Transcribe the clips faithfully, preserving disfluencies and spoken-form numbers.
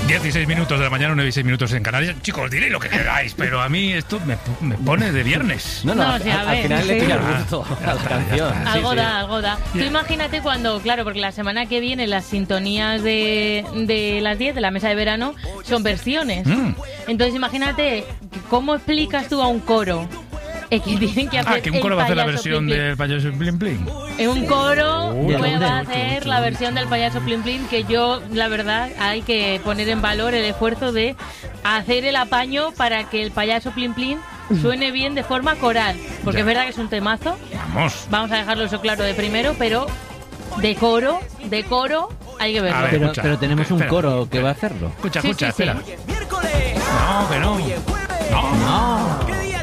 dieciséis minutos de la mañana, nueve y seis minutos en Canarias. Chicos, diréis lo que queráis, pero a mí esto me, me pone de viernes. No, no, No, al, sí, a al ver, final sí. le pilla Ah, gusto ya a la está, ya canción. está. Algo Sí, da, sí. algo da. Tú Yeah. imagínate cuando, claro, porque la semana que viene las sintonías de, de las diez de la mesa de verano son versiones. Mm. Entonces imagínate, ¿cómo explicas tú a un coro? Es que tienen que hacer Ah, que un coro va a hacer la el versión payaso del payaso Plim Plim. En un coro Uy, pues, mucho, va a mucho, hacer mucho, la mucho. versión del payaso Plim Plim, que yo, la verdad, hay que poner en valor el esfuerzo de hacer el apaño para que el payaso Plim Plim suene bien de forma coral. Porque Ya. es verdad que es un temazo, Vamos. vamos a dejarlo eso claro de primero, pero de coro, de coro, hay que verlo. A ver, Pero, escucha. pero tenemos un Espera, coro que va a hacerlo. Escucha, Sí, escucha, sí, sí. espera. No, que no. No.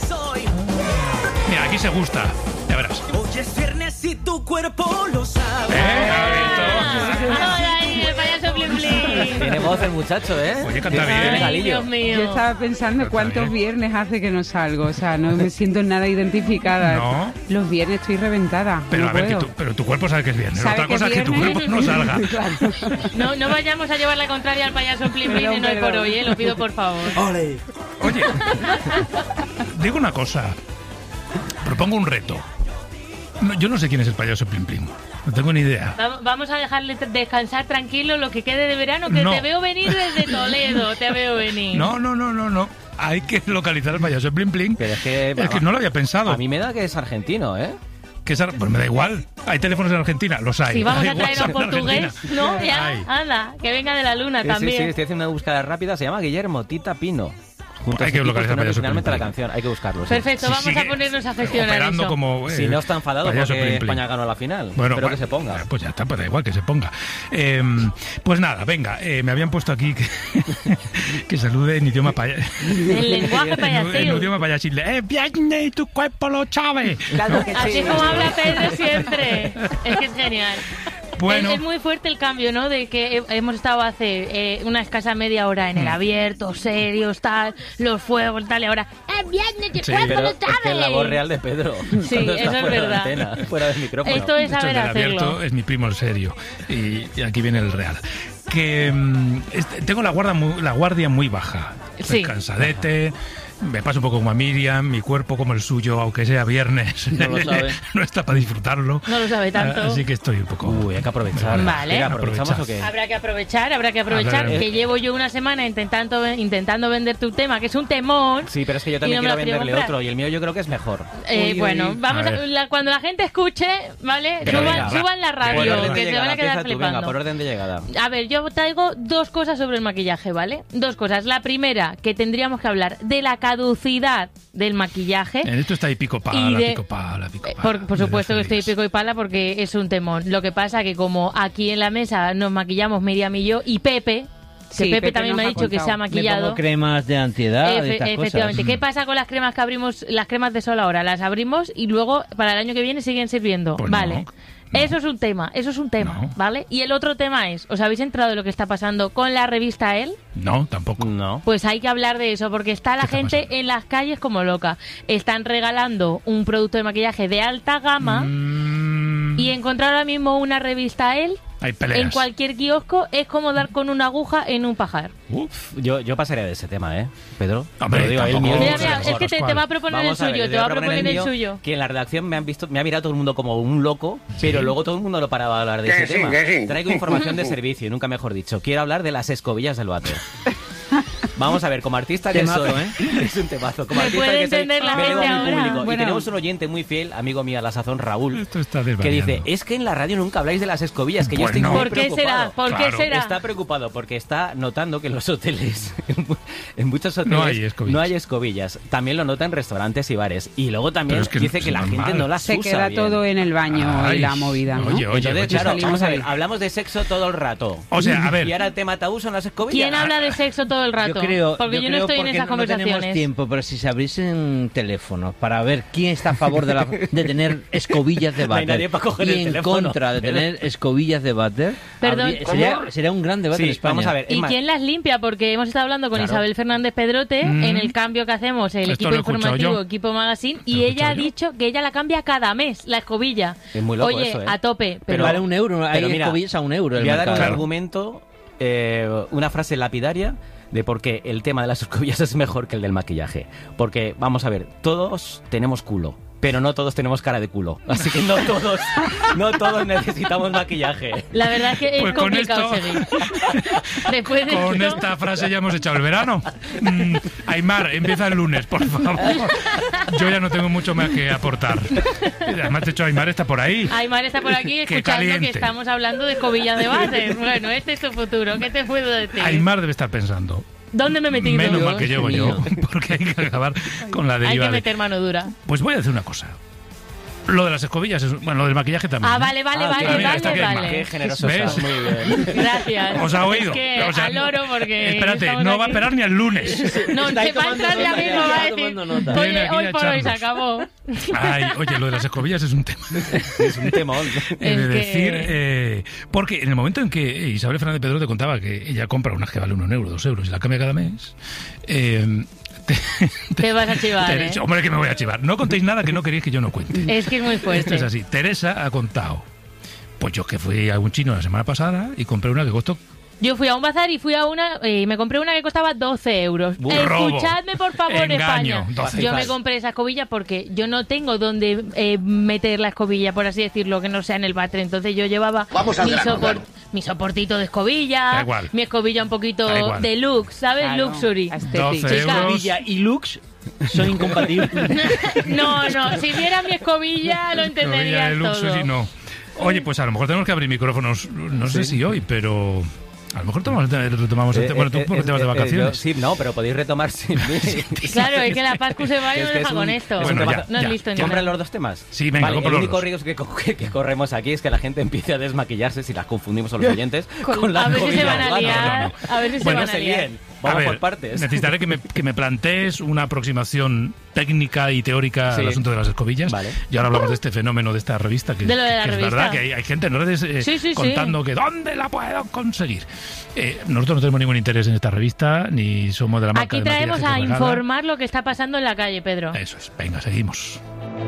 Mira, aquí se gusta. Ya verás. Hoy es viernes y tu cuerpo lo sabe. ¿Eh? Ah, ahí, el payaso Plim Plim. Tiene voz el muchacho, ¿eh? Oye, canta Tiene bien. Ay, galillo. Dios mío. Yo estaba pensando Está cuántos bien. viernes hace que no salgo, o sea, no me siento nada identificada. No. Los viernes estoy reventada. Pero no a ver, que puedo. tu, pero tu cuerpo sabe que es viernes. ¿Sabe Otra que cosa es que tu viernes? cuerpo no salga. Claro. No, no vayamos a llevar la contraria al payaso Plim Plim Perdón, y no es por perdón. hoy, ¿eh? Lo pido por favor. Ole. Oye, digo una cosa. Propongo un reto. No, yo no sé quién es el payaso Plim Plim. No tengo ni idea. Vamos- Vamos a dejarle t- descansar tranquilo lo que quede de verano, que No. te veo venir desde Toledo, te veo venir. No, no, no, no, no. Hay que localizar al payaso Plim Plim. Pero es que, Es que no lo había pensado. A mí me da que es argentino, ¿eh? Que es ar- pues me da igual. ¿Hay teléfonos en Argentina? Los hay. Si vamos Hay a traer a WhatsApp un en portugués, Argentina. no, ya, Hay. anda, que venga de la luna Sí, sí, también. sí, estoy haciendo una búsqueda rápida. Se llama Guillermo Tita Pino. Juntos Hay que equipos localizar que no payaso originalmente Plim la Plim. canción. Hay que buscarlo. sí. Perfecto, Si vamos sigue a ponernos a gestionar operando eso. como, eh, Si no está enfadado payaso porque Plim Plim. España ganó la final. Bueno, Espero bueno, que se ponga. Pues ya está, pues da igual que se ponga. Eh, pues nada, venga, eh, me habían puesto aquí que, que salude en idioma paya- El lenguaje en, en payasil. idioma payasil. ¡Eh, viernes y tu cuerpo lo sabe! Claro que Así sí. es como habla Pedro siempre. Es que es genial. Bueno. Es, es muy fuerte el cambio, ¿no? De que he- hemos estado hace eh, una escasa media hora en el abierto, serios, tal, los fuegos, tal, y ahora ¡es viernes, tu Sí. cuerpo Pero lo es que es la voz sabe! real de Pedro. Sí, cuando está eso es fuera de verdad. antena, fuera del micrófono. Esto es De hecho, saber el del abierto hacerlo. es mi primo el serio. Y, y aquí viene el real. Que mm, este, tengo la guardia muy, la guardia muy baja. Estoy Sí. cansadete. Me paso un poco como a Miriam, mi cuerpo como el suyo, aunque sea viernes, No lo sabe. no está para disfrutarlo. No lo sabe tanto. Así que estoy un poco... Uy, hay que aprovechar. Vale. Venga, ¿aprovechamos Aprovechar. o qué? Habrá que aprovechar, habrá que aprovechar Habrá- que llevo yo una semana intentando intentando vender tu tema, que es un temón. Sí, pero es que yo Y también no me quiero lo quiero venderle comprar. otro y el mío yo creo que es mejor. Eh, Uy, bueno, uy. vamos A a, ver. la- cuando la gente escuche, ¿vale? Pero Suban, venga, va. suban la Por radio, orden de que se llegada, van a quedar empieza tú, flipando. venga, por orden de llegada. A ver, yo traigo dos cosas sobre el maquillaje, ¿vale? Dos cosas. La primera, que tendríamos que hablar de la caducidad del maquillaje. En esto está ahí pico pala, Y de- pico pala, pico Eh, pala. Por, por supuesto que De estoy Félix. pico y pala porque es un temón. Lo que pasa que como aquí en la mesa nos maquillamos Miriam y yo y Pepe, que Sí, Pepe, Pepe también nos me ha ha dicho que se ha contado. Me maquillado. pongo cremas de antiedad y Efe- estas efectivamente. cosas. ¿Qué pasa con las cremas que abrimos, las cremas de sol ahora? Las abrimos y luego para el año que viene siguen sirviendo. Pues no, vale. no. Eso es un tema, eso es un tema, No. ¿vale? Y el otro tema es, ¿os habéis enterado de lo que está pasando con la revista Elle? No, tampoco. No. Pues hay que hablar de eso, porque está la ¿Qué está gente pasando? en las calles como loca. Están regalando un producto de maquillaje de alta gama Mm, y encontrar ahora mismo una revista Elle hay peleas. en cualquier kiosco es como dar con una aguja en un pajar. Uf. Yo, yo pasaría de ese tema, ¿eh? Pedro. Hombre, Te lo digo, el tampoco- mío Mira, Vamos a mira, ver, es que te, ¿cuál? te va a proponer Vamos el a ver, suyo, te te voy va a a proponer el mío, suyo. Que en la redacción me han visto, me ha mirado todo el mundo como un loco, pero luego todo el mundo lo paraba a hablar de Que ese sí, tema. que sí. Traigo información de servicio, nunca mejor dicho. Quiero hablar de las escobillas del váter. Vamos a ver, como artista que Temazo, soy, ¿eh? es un temazo. Como Me artista puede que soy, entender la me elevo gente a mi ahora. público. Y Bueno. tenemos un oyente muy fiel, amigo mío a la sazón, Raúl, Esto está que desvariando. dice, es que en la radio nunca habláis de las escobillas, que yo estoy Bueno. muy ¿Por qué preocupado. será? ¿Por qué Claro. será? Está preocupado porque está notando que en los hoteles, en mu- en muchos hoteles, No hay escobillas. no hay escobillas. También lo nota en restaurantes y bares. Y luego también Pero es que dice es que la normal. gente no las Se usa queda bien. todo en el baño Ay, y la movida, ¿no? oye, oye, Entonces, oye. claro, salimos vamos a ahí. ver, hablamos de sexo todo el rato. O sea, a ver. Y ahora el tema tabú son las escobillas. ¿Quién habla de sexo todo el rato? Yo creo, porque yo, no creo estoy en porque esas no tenemos conversaciones. tiempo, pero si se abriesen teléfonos para ver quién está a favor de, la- de tener escobillas de No hay váter nadie para coger y el en teléfono. contra de tener escobillas de váter, Perdón, habría- sería, sería un gran debate Sí, en España. vamos a ver. es ¿Y más, quién las limpia? Porque hemos estado hablando con Claro. Isabel Fernández Pedrote Mm. en el cambio que hacemos, el Esto equipo lo he escuchado informativo, yo. equipo magazine, Lo y he ella ha escuchado yo. dicho que ella la cambia cada mes, la escobilla. Es muy loco Oye, eso, ¿eh? a tope. Pero Pero vale un euro, hay pero mira, escobillas a un euro. el voy a dar un mercado. argumento eh, una frase lapidaria de por qué el tema de las escobillas es mejor que el del maquillaje. Porque, vamos a ver, todos tenemos culo, pero no todos tenemos cara de culo. Así que no todos, no todos necesitamos maquillaje. La verdad es que es Pues con complicado esto- seguir. Después de Con esto- esta frase ya hemos echado el verano. Mm, Aymar, empieza el lunes, por favor. Yo ya no tengo mucho más que aportar. Además, de hecho, Aymar está por ahí. Aymar está por aquí Qué escuchando caliente. que estamos hablando de escobillas de váter. Bueno, este es tu futuro. ¿Qué te puedo decir? Aymar debe estar pensando. ¿Dónde me he metido? Menos Dios mal que llego yo, mío. porque hay que acabar con la Hay deriva que de... meter mano dura. Pues voy a decir una cosa. Lo de las escobillas, es... bueno, lo del maquillaje también. Ah, ¿eh? vale, vale, Ah, vale, mira, vale, está aquí vale. Aymar. Qué generoso ¿Ves? estás, muy bien. Gracias. ¿Os ha oído? Es que O sea, al loro porque... Espérate, estamos no va a aquí. esperar ni el lunes. No, Está ahí se va a tomando entrar ya nota, mismo, ya, va a ya decir, tomando nota. Viene oye, aquí hoy a por hoy se echarnos. acabó. Ay, oye, lo de las escobillas es un tema. Es un temón. He Es de que- decir, eh, porque en el momento en que Isabel Fernández Pedro te contaba que ella compra unas que vale un euro, dos euros y la cambia cada mes, eh, te, Te vas a chivar, Tere- ¿eh? Hombre, que me voy a chivar. No contéis nada que no queréis que yo no cuente. Es que es muy Esto fuerte. es así. Teresa ha contado. Pues yo que fui a un chino la semana pasada y compré una que costó... Yo fui a un bazar y fui a una eh, y me compré una que costaba doce euros. Robo. Escuchadme, por favor, Engaño, España. doce. Yo me compré esa escobilla porque yo no tengo donde eh, meter la escobilla, por así decirlo, que no sea en el váter. Entonces yo llevaba mi, sopor- mi soportito de Da escobilla, igual. mi escobilla un Da poquito igual. deluxe, ¿sabes? Claro, Luxury. aesthetic. doce euros. Escobilla y looks son incompatibles. No, no, si viera mi escobilla lo Escobilla entenderías de luxus todo. y no. Oye, pues a lo mejor tenemos que abrir micrófonos, no sé si hoy, pero... A lo mejor tomamos, retomamos el Eh, tema. Bueno, tú eh, porque eh, te vas de eh, vacaciones. yo- sí, no, pero podéis retomar sin mí. Claro, es que la Pascu se va y Es nos que deja es un- con esto. es un Bueno, tema- ya, no ya. es listo ni ¿Compran nada. los dos temas? Sí, venga, vale, compro el los único dos. riesgo que, co- que- que corremos aquí es que la gente empiece a desmaquillarse si las confundimos a los oyentes con, la a ver si se escobilla van a urbana. liar. no, no. A ver si Bueno, se No van a se liar. líen. A Vamos ver, por partes. necesitaré que me, que me plantees una aproximación técnica y teórica Sí. al asunto de las escobillas. Vale. Y ahora hablamos de este fenómeno de esta revista, que, De lo de la que es revista. verdad que hay, hay gente en redes eh, Sí, sí, sí. contando que ¿dónde la puedo conseguir? Eh, nosotros no tenemos ningún interés en esta revista, ni somos de la marca Aquí de traemos maquillaje a que regala. informar lo que está pasando en la calle, Pedro. Eso es. Venga, seguimos.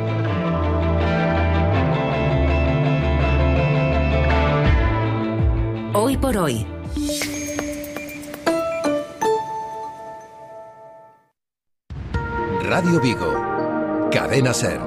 Hoy por hoy. Radio Vigo, Cadena Ser.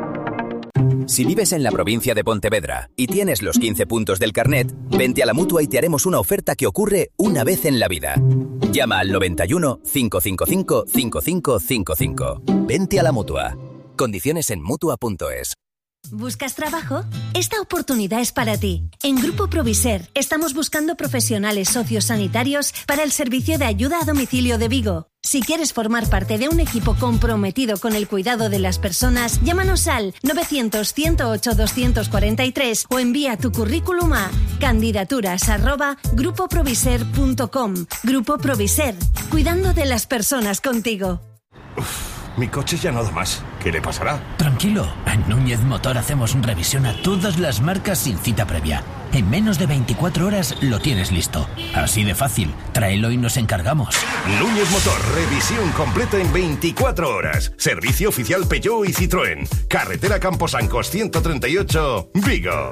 Si vives en la provincia de Pontevedra y tienes los quince puntos del carnet, vente a la Mutua y te haremos una oferta que ocurre una vez en la vida. Llama al noventa y uno, cinco cinco cinco, cinco cinco cinco cinco. Vente a la Mutua. Condiciones en Mutua punto es. ¿Buscas trabajo? Esta oportunidad es para ti. En Grupo Proviser estamos buscando profesionales sociosanitarios para el servicio de ayuda a domicilio de Vigo. Si quieres formar parte de un equipo comprometido con el cuidado de las personas, llámanos al novecientos, ciento ocho, doscientos cuarenta y tres o envía tu currículum a candidaturas arroba grupo proviser punto com. Grupo Proviser, cuidando de las personas contigo. Mi coche ya no da más. ¿Qué le pasará? Tranquilo, en Núñez Motor hacemos revisión a todas las marcas sin cita previa. En menos de veinticuatro horas lo tienes listo. Así de fácil, tráelo y nos encargamos. Núñez Motor, revisión completa en veinticuatro horas. Servicio oficial Peugeot y Citroën. Carretera Camposancos ciento treinta y ocho, Vigo.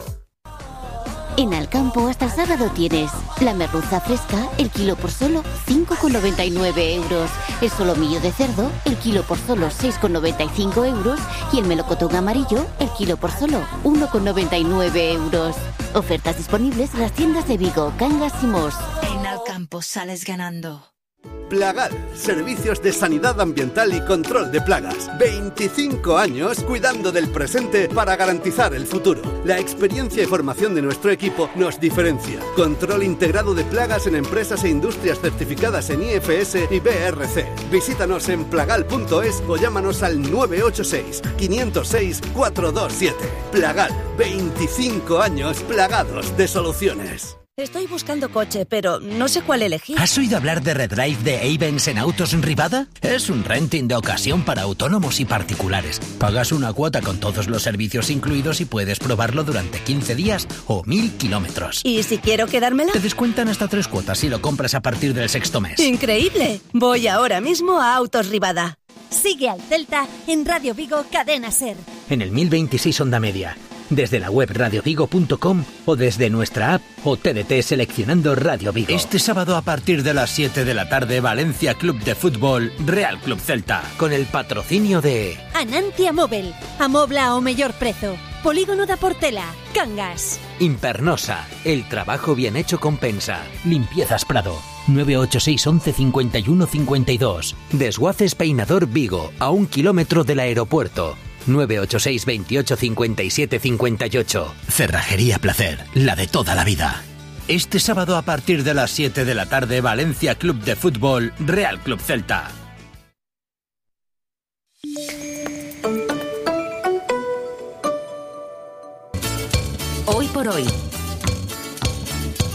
En Alcampo hasta el sábado tienes la merluza fresca, el kilo por solo cinco con noventa y nueve euros. El solomillo de cerdo, el kilo por solo seis con noventa y cinco euros. Y el melocotón amarillo, el kilo por solo uno con noventa y nueve euros. Ofertas disponibles en las tiendas de Vigo, Cangas y Mos. En Alcampo sales ganando. Plagal, servicios de sanidad ambiental y control de plagas. veinticinco años cuidando del presente para garantizar el futuro. La experiencia y formación de nuestro equipo nos diferencia. Control integrado de plagas en empresas e industrias certificadas en I F S y B R C. Visítanos en plagal punto es o llámanos al nueve ocho seis, cinco cero seis, cuatro dos siete. Plagal, veinticinco años plagados de soluciones. Estoy buscando coche, pero no sé cuál elegir. ¿Has oído hablar de Redrive de Avens en Autos Rivada? Es un renting de ocasión para autónomos y particulares. Pagas una cuota con todos los servicios incluidos y puedes probarlo durante quince días o mil kilómetros. ¿Y si quiero quedármela? Te descuentan hasta tres cuotas si lo compras a partir del sexto mes. ¡Increíble! Voy ahora mismo a Autos Rivada. Sigue al Celta en Radio Vigo Cadena Ser. En el mil veintiséis Onda Media. desde la web radio vigo punto com o desde nuestra app o T D T seleccionando Radio Vigo. Este sábado a partir de las siete de la tarde, Valencia Club de Fútbol, Real Club Celta, con el patrocinio de Anantia Móvil, amobla ao mellor prezo. Polígono da Portela, Cangas. Impernosa, el trabajo bien hecho compensa. Limpiezas Prado, nueve ocho seis once cincuenta y uno cincuenta y dos. Desguaces Peinador Vigo, a un kilómetro del aeropuerto. nueve ocho seis veintiocho cincuenta y siete cincuenta y ocho. Cerrajería Placer, la de toda la vida. Este sábado a partir de las siete de la tarde, Valencia Club de Fútbol, Real Club Celta. Hoy por hoy,